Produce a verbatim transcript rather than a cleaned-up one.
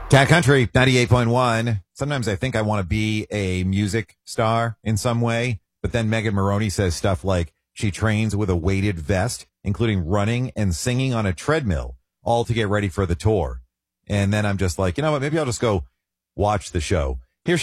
Cat Country, ninety-eight point one. Sometimes I think I want to be a music star in some way, but then Megan Maroney says stuff like she trains with a weighted vest, including running and singing on a treadmill, all to get ready for the tour. And then I'm just like, you know what, maybe I'll just go watch the show.